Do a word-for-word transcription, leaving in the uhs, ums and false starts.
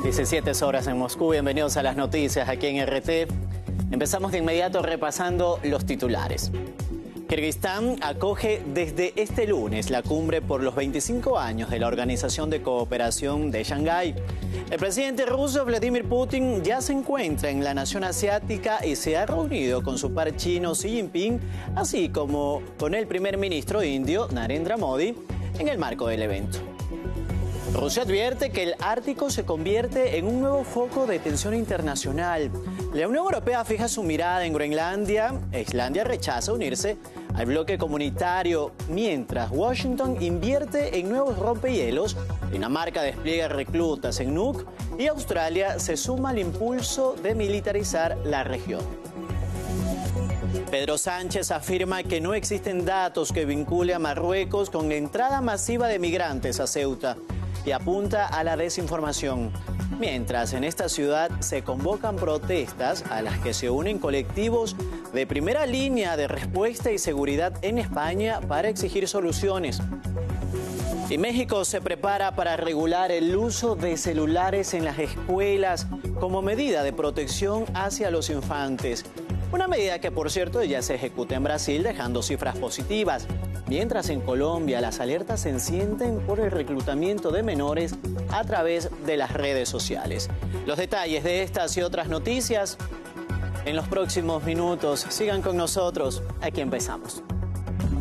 diecisiete horas en Moscú, bienvenidos a las noticias aquí en R T. Empezamos de inmediato repasando los titulares. Kirguistán acoge desde este lunes la cumbre por los veinticinco años de la Organización de Cooperación de Shanghái. El presidente ruso Vladimir Putin ya se encuentra en la nación asiática y se ha reunido con su par chino Xi Jinping, así como con el primer ministro indio Narendra Modi, en el marco del evento. Rusia advierte que el Ártico se convierte en un nuevo foco de tensión internacional. La Unión Europea fija su mirada en Groenlandia. Islandia rechaza unirse al bloque comunitario, mientras Washington invierte en nuevos rompehielos, Dinamarca despliega reclutas en Nuuk y Australia se suma al impulso de militarizar la región. Pedro Sánchez afirma que no existen datos que vincule a Marruecos con la entrada masiva de migrantes a Ceuta y apunta a la desinformación. Mientras en esta ciudad se convocan protestas a las que se unen colectivos de primera línea de respuesta y seguridad en España para exigir soluciones. Y México se prepara para regular el uso de celulares en las escuelas como medida de protección hacia los infantes. Una medida que, por cierto, ya se ejecuta en Brasil, dejando cifras positivas. Mientras en Colombia las alertas se encienden por el reclutamiento de menores a través de las redes sociales. Los detalles de estas y otras noticias en los próximos minutos. Sigan con nosotros. Aquí empezamos.